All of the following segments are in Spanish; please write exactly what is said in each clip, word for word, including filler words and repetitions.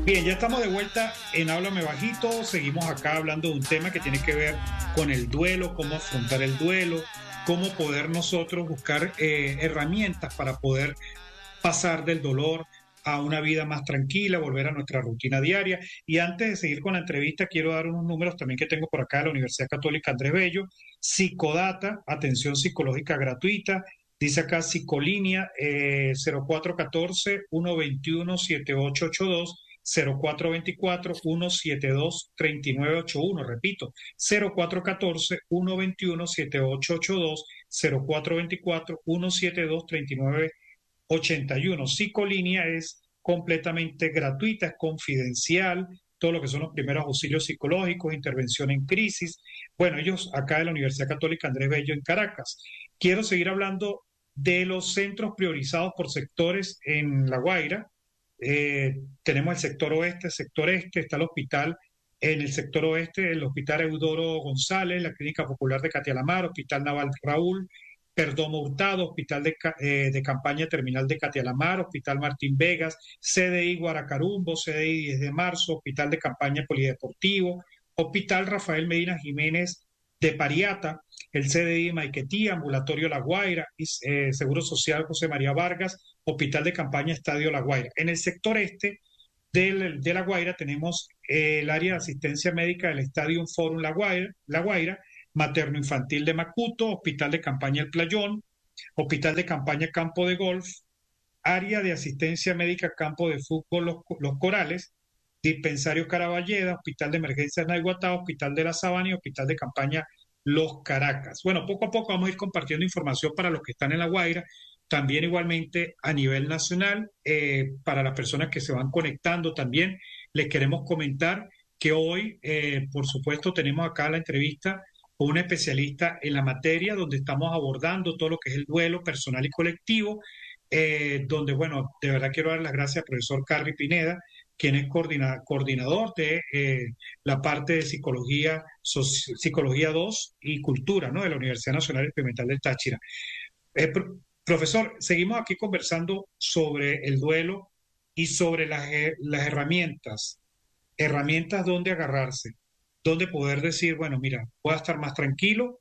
Bien, ya estamos de vuelta en Háblame Bajito. Seguimos acá hablando de un tema que tiene que ver con el duelo, cómo afrontar el duelo, cómo poder nosotros buscar eh, herramientas para poder pasar del dolor a una vida más tranquila, volver a nuestra rutina diaria. Y antes de seguir con la entrevista, quiero dar unos números también que tengo por acá de la Universidad Católica Andrés Bello. Psicodata, atención psicológica gratuita. Dice acá Psicolínea eh, cero cuatro uno cuatro, uno dos uno, siete ocho ocho dos, cero cuatro dos cuatro, uno siete dos, tres nueve ocho uno. Repito, cero cuatro uno cuatro, uno dos uno, siete ocho ocho dos, cero cuatro dos cuatro, uno siete dos, tres nueve ochenta y uno. Psicolínea es completamente gratuita, es confidencial, todo lo que son los primeros auxilios psicológicos, intervención en crisis. Bueno, ellos acá de la Universidad Católica Andrés Bello en Caracas. Quiero seguir hablando de los centros priorizados por sectores en La Guaira. Eh, tenemos el sector oeste, el sector este, está el hospital en el sector oeste, el Hospital Eudoro González, la Clínica Popular de Catialamar, Hospital Naval Raúl, Perdomo Hurtado, Hospital de, eh, de Campaña Terminal de Catialamar, Hospital Martín Vegas, C D I Guaracarumbo, C D I diez de marzo, Hospital de Campaña Polideportivo, Hospital Rafael Medina Jiménez de Pariata, el C D I Maiquetía, Ambulatorio La Guaira, eh, Seguro Social José María Vargas, Hospital de Campaña Estadio La Guaira. En el sector este del, de La Guaira tenemos eh, el área de asistencia médica del Estadio Forum La Guaira, La Guaira, Materno Infantil de Macuto, Hospital de Campaña El Playón, Hospital de Campaña Campo de Golf, Área de Asistencia Médica Campo de Fútbol Los, Los Corales, Dispensario Caraballeda, Hospital de Emergencias Naiguatá, Hospital de la Sabana y Hospital de Campaña Los Caracas. Bueno, poco a poco vamos a ir compartiendo información para los que están en La Guaira, también igualmente a nivel nacional, eh, para las personas que se van conectando también, les queremos comentar que hoy, eh, por supuesto, tenemos acá la entrevista con un especialista en la materia, donde estamos abordando todo lo que es el duelo personal y colectivo, eh, donde, bueno, de verdad quiero dar las gracias al profesor Carly Pineda, quien es coordina, coordinador de eh, la parte de psicología, so, psicología dos y cultura, ¿no?, de la Universidad Nacional Experimental del Táchira. Eh, pro, profesor, seguimos aquí conversando sobre el duelo y sobre las, las herramientas, herramientas donde agarrarse, donde poder decir, bueno, mira, voy a estar más tranquilo.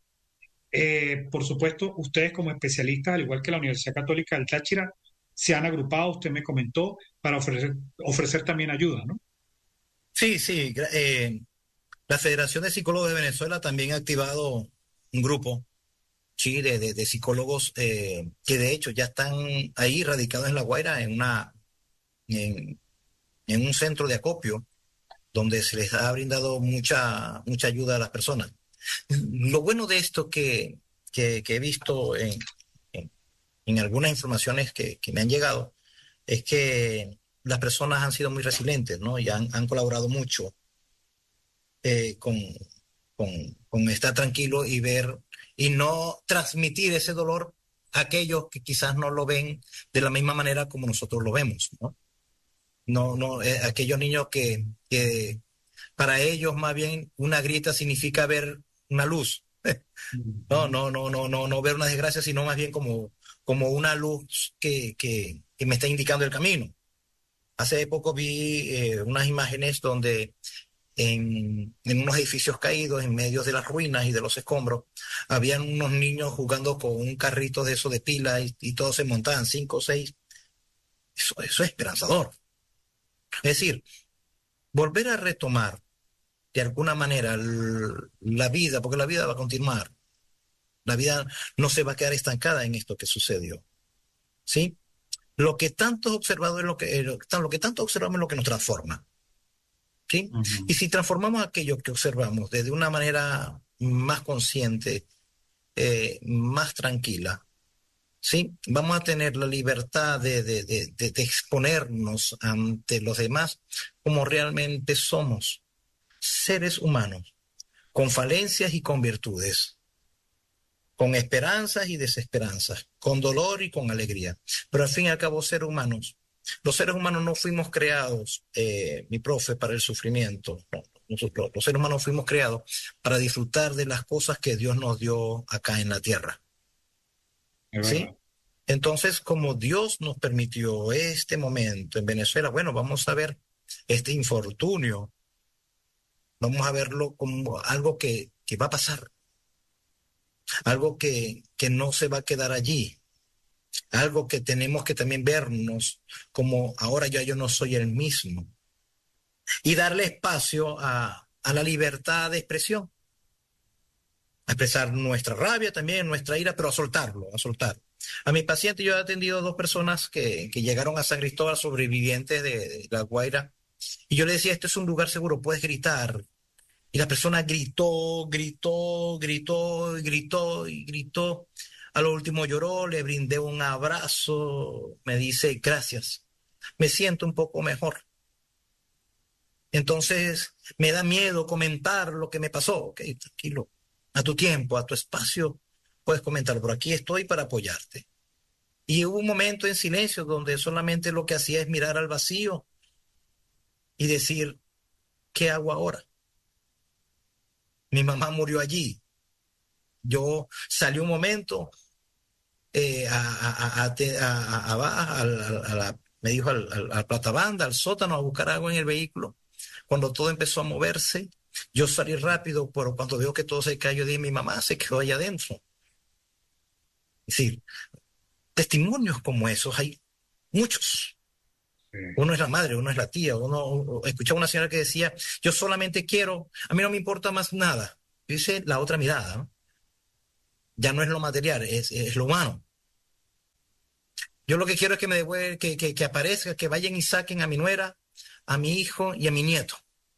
Eh, por supuesto, ustedes como especialistas, al igual que la Universidad Católica del Táchira, se han agrupado, usted me comentó, para ofrecer, ofrecer también ayuda, ¿no? Sí, sí. Eh, la Federación de Psicólogos de Venezuela también ha activado un grupo, sí, de, de, de psicólogos eh, que de hecho ya están ahí radicados en La Guaira, en, una, en, en un centro de acopio, donde se les ha brindado mucha, mucha ayuda a las personas. Lo bueno de esto que, que, que he visto en, en, en algunas informaciones que, que me han llegado es que las personas han sido muy resilientes, ¿no? Y han, han colaborado mucho eh, con, con, con estar tranquilo y ver y no transmitir ese dolor a aquellos que quizás no lo ven de la misma manera como nosotros lo vemos, ¿no? No, no, eh, aquellos niños que, que para ellos más bien una grieta significa ver una luz. No, no, no, no, no, no ver una desgracia, sino más bien como, como una luz que, que, que me está indicando el camino. Hace poco vi eh, unas imágenes donde en, en unos edificios caídos, en medio de las ruinas y de los escombros, habían unos niños jugando con un carrito de eso de pila y, y todos se montaban, cinco o seis. Eso, eso es esperanzador. Es decir, volver a retomar de alguna manera la vida, porque la vida va a continuar. La vida no se va a quedar estancada en esto que sucedió. ¿Sí? Lo que tanto observado es lo que, lo, lo que tanto observamos es lo que nos transforma. ¿Sí? Uh-huh. Y si transformamos aquello que observamos desde una manera más consciente, eh, más tranquila, ¿sí? Vamos a tener la libertad de, de, de, de, de exponernos ante los demás como realmente somos, seres humanos, con falencias y con virtudes, con esperanzas y desesperanzas, con dolor y con alegría, pero al fin y al cabo seres humanos. Los seres humanos no fuimos creados, eh, mi profe, para el sufrimiento. No, nosotros, los seres humanos fuimos creados para disfrutar de las cosas que Dios nos dio acá en la tierra. Es ¿Sí? verdad. Entonces, como Dios nos permitió este momento en Venezuela, bueno, vamos a ver este infortunio, vamos a verlo como algo que, que va a pasar, algo que, que no se va a quedar allí, algo que tenemos que también vernos como ahora ya yo no soy el mismo y darle espacio a, a la libertad de expresión, a expresar nuestra rabia también, nuestra ira, pero a soltarlo, a soltar. A mi paciente yo he atendido dos personas que, que llegaron a San Cristóbal, sobrevivientes de, de La Guaira, y yo le decía, este es un lugar seguro, puedes gritar. Y la persona gritó, gritó, gritó, y gritó y gritó. A lo último lloró, le brindé un abrazo, me dice, gracias, me siento un poco mejor. Entonces, me da miedo comentar lo que me pasó. Ok, tranquilo, a tu tiempo, a tu espacio, puedes comentar, por aquí estoy para apoyarte. Y hubo un momento en silencio donde solamente lo que hacía es mirar al vacío y decir, ¿qué hago ahora? Mi mamá murió allí. Yo salí un momento eh, a, a, a, a, a, a, la, me dijo al, al, a Platabanda, al sótano, a buscar agua en el vehículo. Cuando todo empezó a moverse, yo salí rápido, pero cuando veo que todo se cayó, dije, mi mamá se quedó allá adentro. Es decir, testimonios como esos hay muchos. Sí. Uno es la madre, uno es la tía, uno escuchaba una señora que decía, yo solamente quiero, a mí no me importa más nada. Dice la otra mirada, ¿no? Ya no es lo material, es, es lo humano. Yo lo que quiero es que me devuelvan, que, que, que aparezca, que vayan y saquen a mi nuera, a mi hijo y a mi nieto.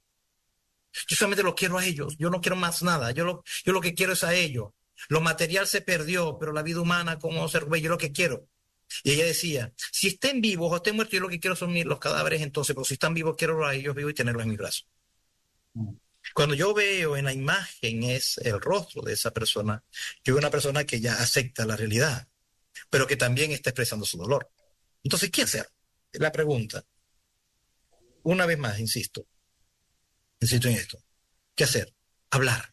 Yo solamente los quiero a ellos, yo no quiero más nada, yo lo, yo lo que quiero es a ellos. Lo material se perdió, pero la vida humana, como se recupera, yo lo que quiero. Y ella decía, si estén vivos o estén muertos, yo lo que quiero son los cadáveres entonces, pero si están vivos, quiero a ellos vivos y tenerlos en mis brazos. Cuando yo veo en la imagen es el rostro de esa persona, yo veo una persona que ya acepta la realidad, pero que también está expresando su dolor. Entonces, ¿qué hacer? Es la pregunta. Una vez más, insisto, insisto en esto. ¿Qué hacer? Hablar.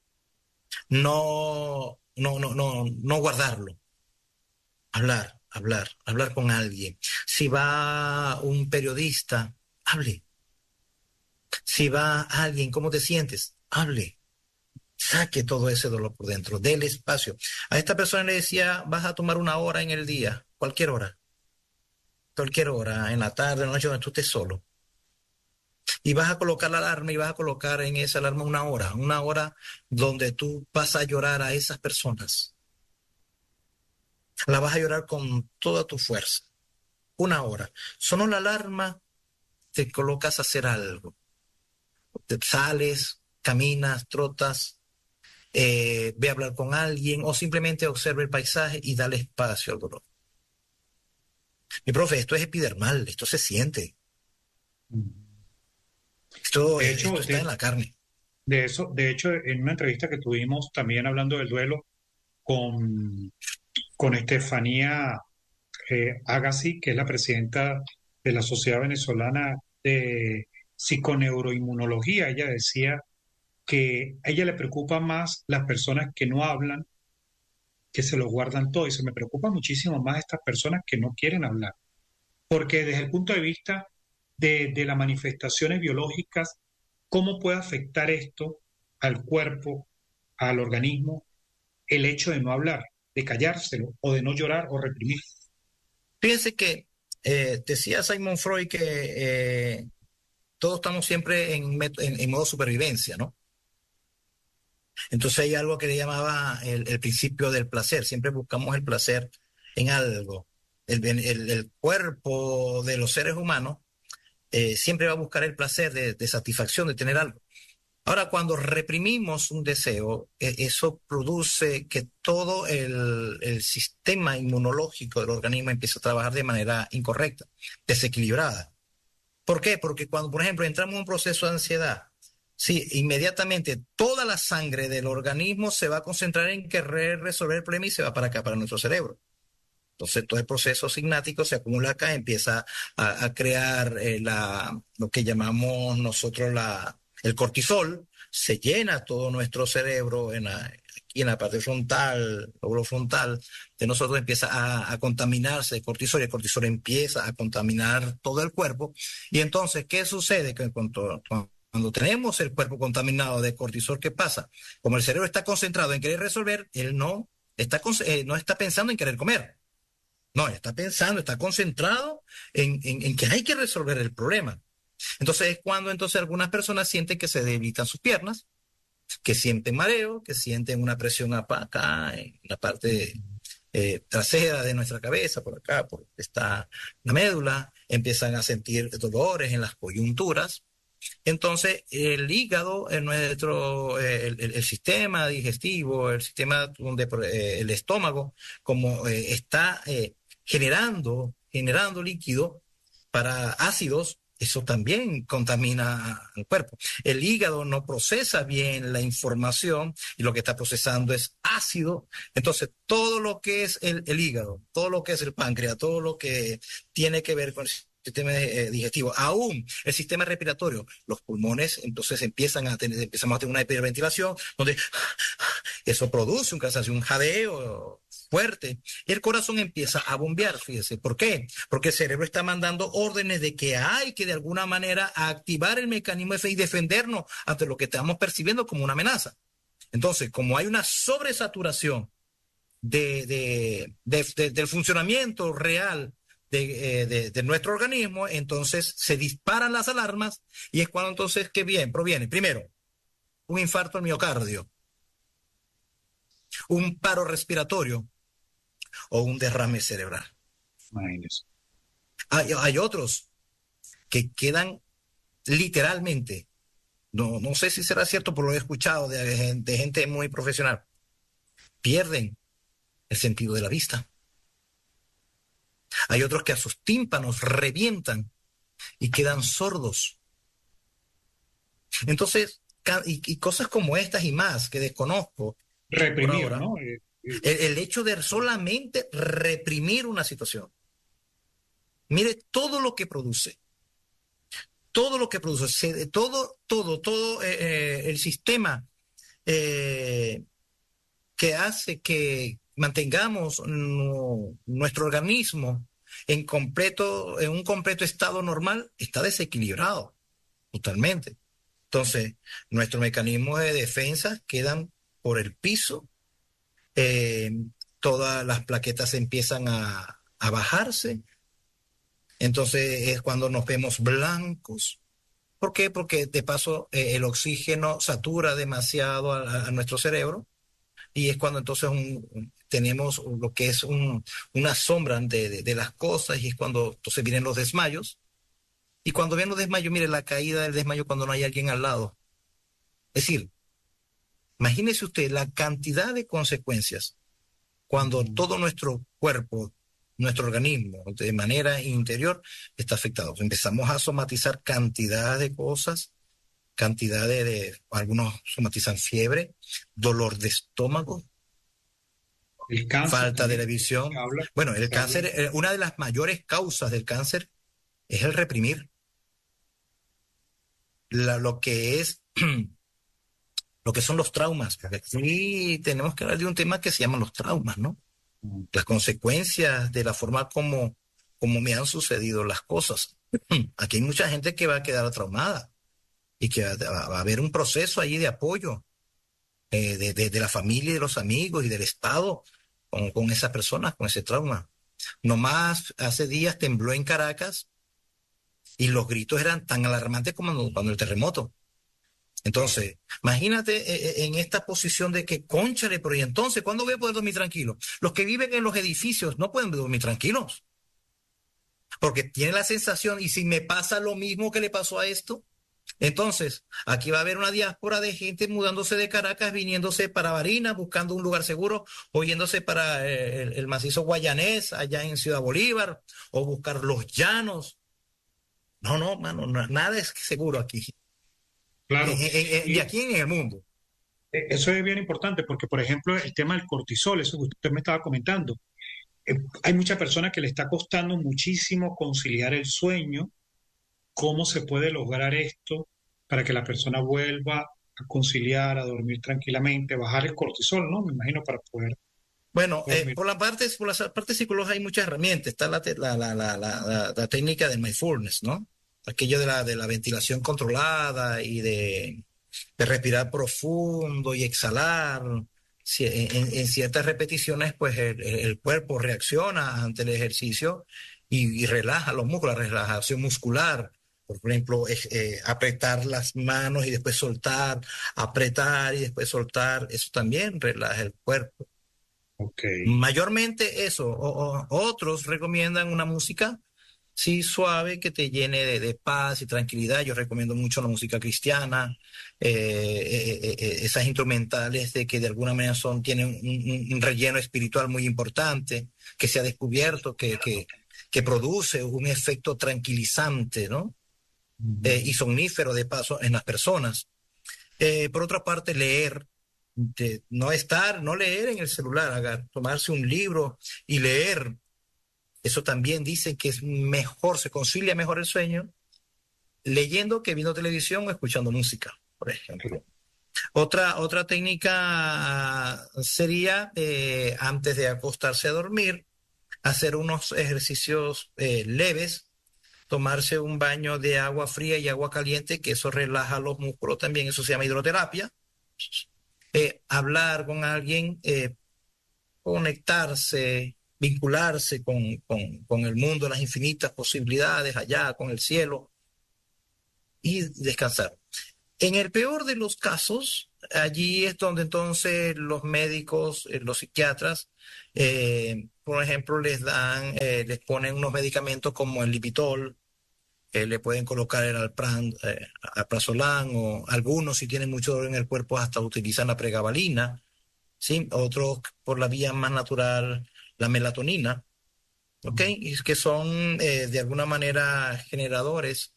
No, no, no, no, no guardarlo. Hablar, hablar, hablar con alguien. Si va un periodista, hable. Si va alguien, ¿cómo te sientes? Hable. Saque todo ese dolor por dentro, déle espacio. A esta persona le decía, vas a tomar una hora en el día, cualquier hora. Cualquier hora, en la tarde, en la noche, donde tú estés solo. Y vas a colocar la alarma y vas a colocar en esa alarma una hora, una hora donde tú vas a llorar a esas personas. La vas a llorar con toda tu fuerza. Una hora. Sonó la alarma, te colocas a hacer algo. Te sales, caminas, trotas, eh, ve a hablar con alguien o simplemente observa el paisaje y dale espacio al dolor. Mi profe, esto es epidermal, esto se siente. Esto, de hecho, esto está de, en la carne. De eso, de hecho, en una entrevista que tuvimos también hablando del duelo con, con Estefanía eh, Agassi, que es la presidenta de la Sociedad Venezolana de Psiconeuroinmunología, ella decía que a ella le preocupa más las personas que no hablan, que se lo guardan todo, y se me preocupa muchísimo más estas personas que no quieren hablar, porque desde el punto de vista de, de las manifestaciones biológicas, ¿cómo puede afectar esto al cuerpo, al organismo, el hecho de no hablar, de callárselo o de no llorar o reprimir? Fíjense que eh, decía Sigmund Freud que eh, todos estamos siempre en, en, en modo supervivencia, ¿no? Entonces hay algo que le llamaba el, el principio del placer. Siempre buscamos el placer en algo. El, el, el cuerpo de los seres humanos eh, siempre va a buscar el placer de, de satisfacción, de tener algo. Ahora, cuando reprimimos un deseo, eh, eso produce que todo el, el sistema inmunológico del organismo empiece a trabajar de manera incorrecta, desequilibrada. ¿Por qué? Porque cuando, por ejemplo, entramos en un proceso de ansiedad, sí, inmediatamente toda la sangre del organismo se va a concentrar en querer resolver el problema y se va para acá, para nuestro cerebro. Entonces, todo el proceso signático se acumula acá, empieza a, a crear eh, la, lo que llamamos nosotros la, el cortisol, se llena todo nuestro cerebro en la, y en la parte frontal, lóbulo frontal de nosotros empieza a, a contaminarse de cortisol y el cortisol empieza a contaminar todo el cuerpo. Y entonces, ¿qué sucede? Que cuando, cuando tenemos el cuerpo contaminado de cortisol, ¿qué pasa? Como el cerebro está concentrado en querer resolver, él no está, eh, no está pensando en querer comer. No, está pensando, está concentrado en, en, en que hay que resolver el problema. Entonces es cuando entonces algunas personas sienten que se debilitan sus piernas, que sienten mareo, que sienten una presión acá en la parte eh, trasera de nuestra cabeza, por acá, por está la médula, empiezan a sentir dolores en las coyunturas. Entonces, el hígado, el, nuestro, eh, el, el, el sistema digestivo, el sistema donde eh, el estómago, como eh, está eh, generando, generando líquido para ácidos, eso también contamina al cuerpo. El hígado no procesa bien la información y lo que está procesando es ácido. Entonces, todo lo que es el, el hígado, todo lo que es el páncreas, todo lo que tiene que ver con el sistema eh, digestivo, aún el sistema respiratorio, los pulmones, entonces empiezan a tener, empezamos a tener una hiperventilación, donde eso produce un cansancio, un jadeo fuerte, y el corazón empieza a bombear, fíjese. ¿Por qué? Porque el cerebro está mandando órdenes de que hay que de alguna manera activar el mecanismo F y defendernos ante lo que estamos percibiendo como una amenaza. Entonces, como hay una sobresaturación de, de, de, de, del funcionamiento real de, de, de nuestro organismo, entonces se disparan las alarmas y es cuando entonces que bien proviene, primero, un infarto al miocardio, un paro respiratorio o un derrame cerebral. Imagínese. Hay, hay otros que quedan literalmente, no, no sé si será cierto, pero lo he escuchado de, de gente muy profesional, pierden el sentido de la vista. Hay otros que a sus tímpanos revientan y quedan sordos. Entonces, y, y cosas como estas y más que desconozco por Reprimir, ahora, ¿no? Eh, eh, el, el hecho de solamente reprimir una situación. Mire todo lo que produce, todo lo que produce, se, todo, todo, todo eh, eh, el sistema eh, que hace que mantengamos no, nuestro organismo en completo, en un completo estado normal, está desequilibrado totalmente. Entonces, nuestros mecanismos de defensa quedan por el piso, eh, todas las plaquetas empiezan a, a bajarse, entonces es cuando nos vemos blancos. ¿Por qué? Porque de paso eh, el oxígeno satura demasiado a, a nuestro cerebro y es cuando entonces un, un, tenemos lo que es un, una sombra de, de, de las cosas y es cuando entonces vienen los desmayos. Y cuando vienen los desmayos, mire la caída del desmayo cuando no hay alguien al lado. Es decir, imagínese usted la cantidad de consecuencias cuando todo nuestro cuerpo, nuestro organismo, de manera interior, está afectado. Empezamos a somatizar cantidad de cosas, cantidad de, de algunos somatizan fiebre, dolor de estómago, el cáncer falta de la también, visión. se habla, Bueno, el se habla. cáncer, eh, una de las mayores causas del cáncer es el reprimir la, lo que es lo que son los traumas. Aquí tenemos que hablar de un tema que se llama los traumas, ¿no? Las consecuencias de la forma como, como me han sucedido las cosas. Aquí hay mucha gente que va a quedar traumada y que va, va a haber un proceso allí de apoyo eh, de, de, de la familia y de los amigos y del Estado con, con esas personas, con ese trauma. Nomás hace días tembló en Caracas y los gritos eran tan alarmantes como cuando, cuando el terremoto. Entonces, imagínate eh, en esta posición de que, cónchale, pero y entonces, ¿cuándo voy a poder dormir tranquilo? Los que viven en los edificios no pueden dormir tranquilos, porque tienen la sensación, y si me pasa lo mismo que le pasó a esto, entonces, aquí va a haber una diáspora de gente mudándose de Caracas, viniéndose para Barinas, buscando un lugar seguro, o yéndose para eh, el, el macizo guayanés, allá en Ciudad Bolívar, o buscar los llanos. No, no, mano, no, nada es seguro aquí. Claro. Eh, eh, eh, de Y aquí en el mundo. eso es bien importante porque, por ejemplo, el tema del cortisol, eso que usted me estaba comentando, eh, hay muchas personas que le está costando muchísimo conciliar el sueño. ¿Cómo se puede lograr esto para que la persona vuelva a conciliar, a dormir tranquilamente, bajar el cortisol, ¿no? Me imagino para poder Bueno, eh, dormir. por la parte, por la parte psicológica hay muchas herramientas. Está la, te- la, la, la, la, la- la técnica del mindfulness, ¿no? Aquello de la, de la ventilación controlada y de, de respirar profundo y exhalar. Si- en, en- en ciertas repeticiones, pues el, el cuerpo reacciona ante el ejercicio y, y relaja los músculos, la relajación muscular. Por ejemplo, es, eh, apretar las manos y después soltar, apretar y después soltar. Eso también relaja el cuerpo. Ok, Mayormente eso. O, o- otros recomiendan una música, sí, suave, que te llene de, de paz y tranquilidad. Yo recomiendo mucho la música cristiana, eh, eh, eh, eh, esas instrumentales de que de alguna manera son, tienen un, un- un relleno espiritual muy importante, que se ha descubierto que, que, que produce un efecto tranquilizante, ¿no? Eh, y ujú, somnífero de paso en las personas. Eh, por otra parte, leer, de no estar, no leer en el celular, haga- tomarse un libro y leer. Eso también dicen que es mejor, se concilia mejor el sueño leyendo que viendo televisión o escuchando música, por claro. ejemplo. Otra, otra técnica sería, eh, antes de acostarse a dormir, hacer unos ejercicios eh, leves, tomarse un baño de agua fría y agua caliente, que eso relaja los músculos también, eso se llama hidroterapia. Eh, hablar con alguien, eh, conectarse, vincularse con, con, con el mundo, las infinitas posibilidades allá, con el cielo y descansar. En el peor de los casos, allí es donde entonces los médicos, eh, los psiquiatras, eh, por ejemplo, les dan, eh, les ponen unos medicamentos como el Lipitor, eh, le pueden colocar el Alpran, eh, alprazolam, o algunos, si tienen mucho dolor en el cuerpo, hasta utilizan la pregabalina, ¿sí? Otros, por la vía más natural, la melatonina, ¿ok? Y es que son, eh, de alguna manera, generadores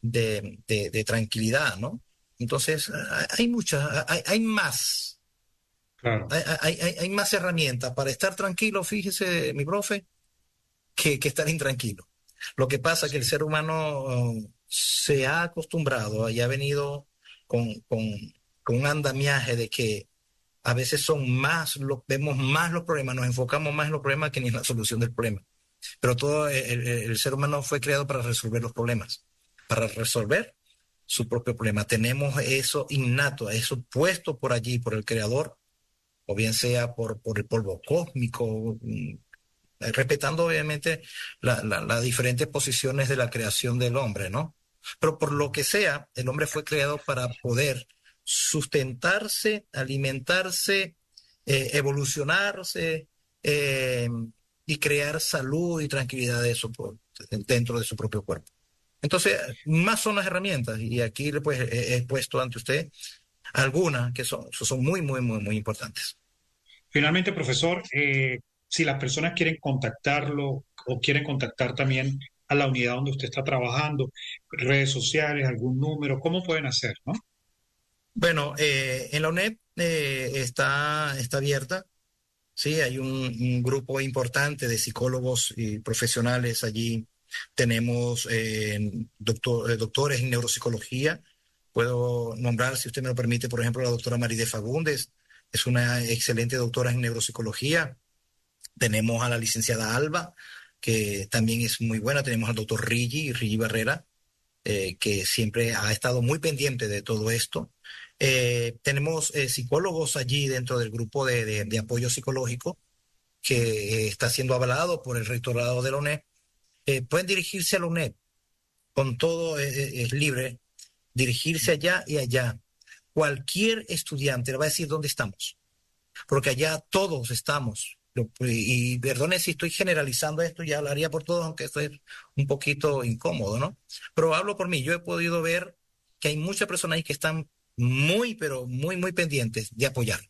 de, de- de tranquilidad, ¿no? Entonces, hay, hay muchas, hay, hay más, Claro, hay, hay- hay- hay más herramientas para estar tranquilo, fíjese, mi profe, que, que estar intranquilo. Lo que pasa es que el sí, ser humano uh, se ha acostumbrado y ha venido con, con, con un andamiaje de que a veces son más, lo, vemos más los problemas, nos enfocamos más en los problemas que ni en la solución del problema. Pero todo el, el, el ser humano fue creado para resolver los problemas, para resolver su propio problema. Tenemos eso innato, eso puesto por allí, por el creador, o bien sea por, por el polvo cósmico, mm, respetando obviamente las la, la diferentes posiciones de la creación del hombre, ¿no? Pero por lo que sea, el hombre fue creado para poder sustentarse, alimentarse, eh, evolucionarse, eh, y crear salud y tranquilidad de su, dentro de su propio cuerpo. Entonces, más son las herramientas y aquí pues he, he puesto ante usted algunas que son, son muy, muy, muy, muy importantes. finalmente, profesor, eh, si las personas quieren contactarlo o quieren contactar también a la unidad donde usted está trabajando, redes sociales, algún número, ¿cómo pueden hacer, no? Bueno, eh, en la UNED eh, está, está abierta. Sí, hay un, un grupo importante de psicólogos y profesionales allí. Tenemos eh, doctor- eh, doctores en neuropsicología. Puedo nombrar, si usted me lo permite, por ejemplo, la doctora Maride Fagundes. Es una excelente doctora en neuropsicología. Tenemos a la licenciada Alba, que también es muy buena. Tenemos al doctor Rigi, Rigi Barrera, eh, que siempre ha estado muy pendiente de todo esto. Eh, tenemos eh, psicólogos allí dentro del grupo de, de, de apoyo psicológico que eh, está siendo avalado por el rectorado de la UNED. Eh, pueden dirigirse a la UNED, con todo, eh, eh, es libre, dirigirse allá y allá. Cualquier estudiante le va a decir dónde estamos, porque allá todos estamos. Y, y perdone si estoy generalizando esto, ya hablaría por todos, aunque esto es un poquito incómodo, ¿no? Pero hablo por mí, yo he podido ver que hay muchas personas ahí que están muy, pero muy, muy pendientes de apoyar.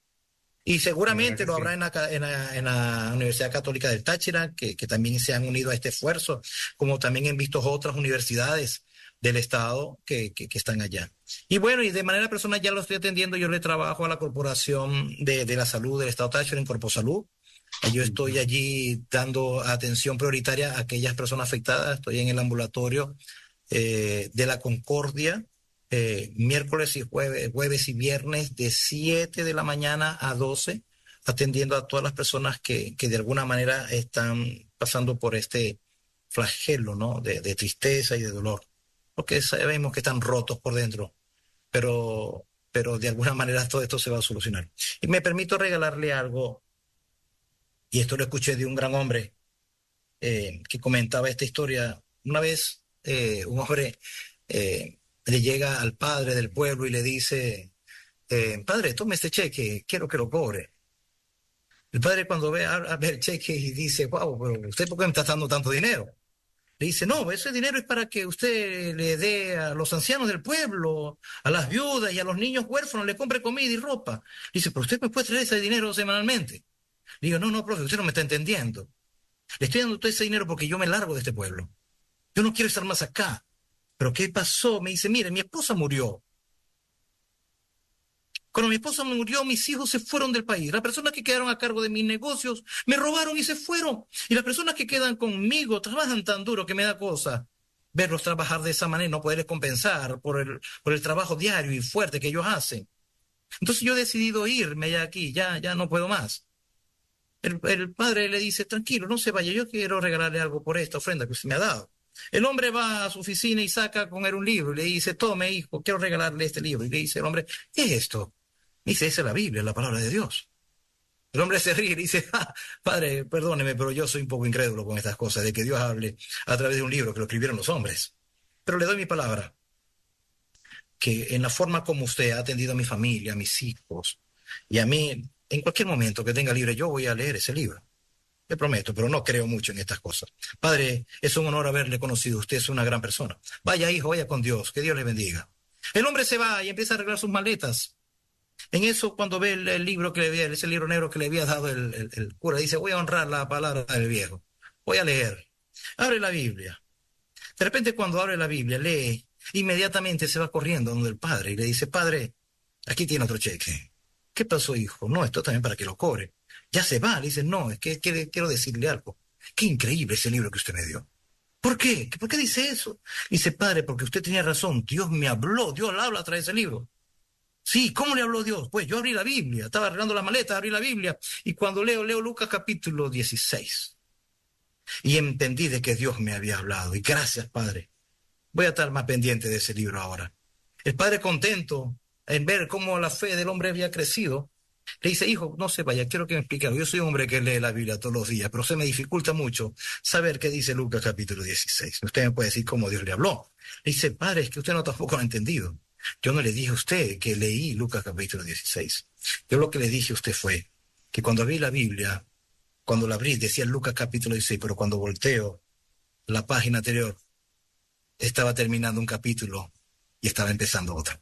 Y De verdad seguramente que lo sí. habrá en la, ca- en la, en la Universidad Católica del Táchira, que, que también se han unido a este esfuerzo, como también he visto otras universidades del Estado que, que, que están allá. Y bueno, y de manera personal ya lo estoy atendiendo, yo le trabajo a la Corporación de, de la Salud del Estado Táchira en Corposalud. Yo estoy Ujú. allí dando atención prioritaria a aquellas personas afectadas, estoy en el ambulatorio eh, de la Concordia, eh, miércoles y jueves, jueves y viernes de siete de la mañana a doce, atendiendo a todas las personas que, que de alguna manera están pasando por este flagelo, ¿no? De, de tristeza y de dolor, porque sabemos que están rotos por dentro, pero, pero de alguna manera todo esto se va a solucionar. Y me permito regalarle algo, y esto lo escuché de un gran hombre eh, que comentaba esta historia. Una vez eh, un hombre eh, le llega al padre del pueblo y le dice, eh, padre, tome este cheque, quiero que lo cobre. El padre cuando ve, a, a ver el cheque y dice, wow, pero ¿usted por qué me está dando tanto dinero? Le dice, no, ese dinero es para que usted le dé a los ancianos del pueblo, a las viudas y a los niños huérfanos, le compre comida y ropa. Le dice, pero usted me puede traer ese dinero semanalmente. Le digo, no, no, profe, usted no me está entendiendo. Le estoy dando todo ese dinero porque yo me largo de este pueblo. Yo no quiero estar más acá. ¿Pero qué pasó? Me dice, mire, mi esposa murió. Cuando mi esposa murió, mis hijos se fueron del país. Las personas que quedaron a cargo de mis negocios me robaron y se fueron. Y las personas que quedan conmigo trabajan tan duro que me da cosa verlos trabajar de esa manera, no poderles compensar por el, por el trabajo diario y fuerte que ellos hacen. Entonces yo he decidido irme ya aquí, ya, ya no puedo más. El, el padre le dice, tranquilo, no se vaya, yo quiero regalarle algo por esta ofrenda que usted me ha dado. El hombre va a su oficina y saca con él un libro y le dice, tome hijo, quiero regalarle este libro. Y le dice el hombre, ¿qué es esto? Dice, esa es la Biblia, la palabra de Dios. El hombre se ríe y dice, ah, padre, perdóneme, pero yo soy un poco incrédulo con estas cosas, de que Dios hable a través de un libro que lo escribieron los hombres. Pero le doy mi palabra, que en la forma como usted ha atendido a mi familia, a mis hijos, y a mí, en cualquier momento que tenga libre, yo voy a leer ese libro. Le prometo, pero no creo mucho en estas cosas. Padre, es un honor haberle conocido. Usted es una gran persona. Vaya, hijo, vaya con Dios. Que Dios le bendiga. El hombre se va y empieza a arreglar sus maletas. En eso, cuando ve el, el libro que le había, ese libro negro que le había dado el, el, el cura, dice, voy a honrar la palabra del viejo. Voy a leer. Abre la Biblia. De repente, cuando abre la Biblia, lee, inmediatamente se va corriendo donde el padre y le dice, padre, aquí tiene otro cheque. ¿Qué pasó, hijo? No, esto también para que lo cobre. Ya se va. Le dice, no, es que, que quiero decirle algo. Qué increíble ese libro que usted me dio. ¿Por qué? ¿Por qué dice eso? Dice, padre, porque usted tenía razón. Dios me habló. Dios le habla a través de ese libro. Sí, ¿cómo le habló Dios? Pues yo abrí la Biblia. Estaba arreglando la maleta, abrí la Biblia. Y cuando leo, leo Lucas capítulo dieciséis. Y entendí de que Dios me había hablado. Y gracias, padre. Voy a estar más pendiente de ese libro ahora. El padre contento en ver cómo la fe del hombre había crecido, le dice, hijo, no se vaya, quiero que me explique algo. Yo soy un hombre que lee la Biblia todos los días, pero se me dificulta mucho saber qué dice Lucas capítulo dieciséis. Usted me puede decir cómo Dios le habló. Le dice, padre, es que usted no tampoco lo ha entendido. Yo no le dije a usted que leí Lucas capítulo dieciséis. Yo lo que le dije a usted fue que cuando abrí la Biblia, cuando la abrí, decía Lucas capítulo dieciséis, pero cuando volteo la página anterior, estaba terminando un capítulo y estaba empezando otro.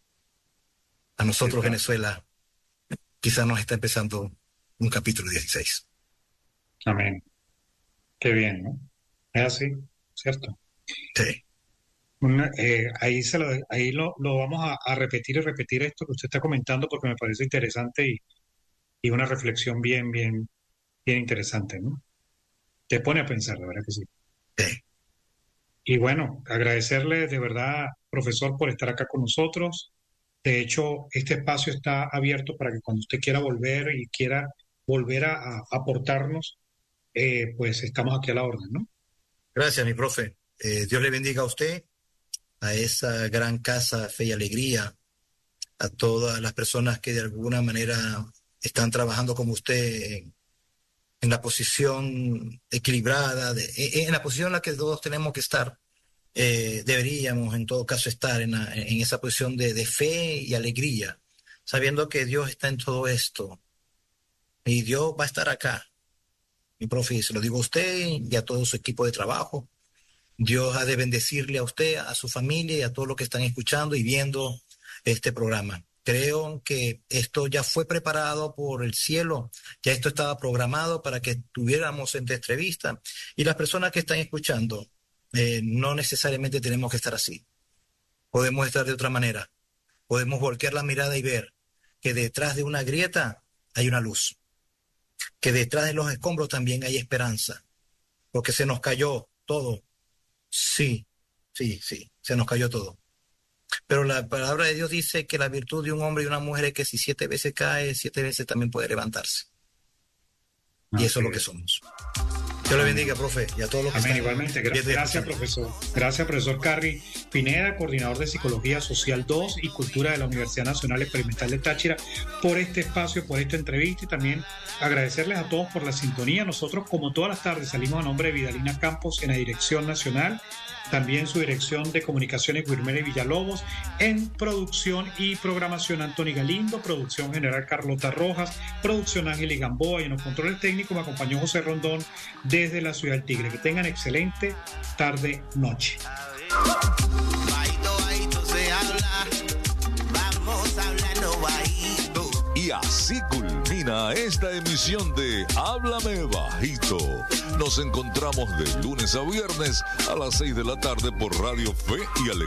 A nosotros, Venezuela, quizás nos está empezando un capítulo dieciséis. Amén. Qué bien, ¿no? Es así, ¿cierto? Sí. Una, eh, ahí se lo, ahí lo, lo vamos a, a repetir y repetir esto que usted está comentando porque me parece interesante y, y una reflexión bien, bien, bien interesante, ¿no? Te pone a pensar, de verdad que sí. Sí. Y bueno, agradecerle de verdad, profesor, por estar acá con nosotros. De hecho, este espacio está abierto para que cuando usted quiera volver y quiera volver a, a aportarnos, eh, pues estamos aquí a la orden, ¿no? Gracias, mi profe. Eh, Dios le bendiga a usted, a esa gran casa Fe y Alegría, a todas las personas que de alguna manera están trabajando como usted en, en la posición equilibrada, de, en la posición en la que todos tenemos que estar. Eh, deberíamos en todo caso estar en, la, en esa posición de, de fe y alegría, sabiendo que Dios está en todo esto y Dios va a estar acá. Mi profe, se lo digo a usted y a todo su equipo de trabajo. Dios ha de bendecirle a usted, a su familia y a todos los que están escuchando y viendo este programa. Creo que esto ya fue preparado por el cielo, ya esto estaba programado para que tuviéramos esta entrevista y las personas que están escuchando, eh, no necesariamente tenemos que estar así. Podemos estar de otra manera. Podemos voltear la mirada y ver que detrás de una grieta hay una luz, que detrás de los escombros también hay esperanza, porque se nos cayó todo. Sí, sí, sí, se nos cayó todo. Pero la palabra de Dios dice que la virtud de un hombre y una mujer es que si siete veces cae, siete veces también puede levantarse. Y eso es lo que somos. Dios le bendiga, profe, y a todos los que Amén, están. igualmente. Gra- gracias, profesor. Gracias, profesor Carri Pineda, coordinador de Psicología Social dos y Cultura de la Universidad Nacional Experimental de Táchira, por este espacio, por esta entrevista, y también agradecerles a todos por la sintonía. Nosotros, como todas las tardes, salimos a nombre de Vidalina Campos en la dirección nacional, también su dirección de comunicaciones Guilherme Villalobos, en producción y programación Anthony Galindo, producción general Carlota Rojas, producción Ángel y Gamboa, y en los controles técnicos me acompañó José Rondón desde la Ciudad del Tigre. Que tengan excelente tarde, noche. Y así culmina esta emisión de Háblame Bajito. Nos encontramos de lunes a viernes a las seis de la tarde por Radio Fe y Alegría.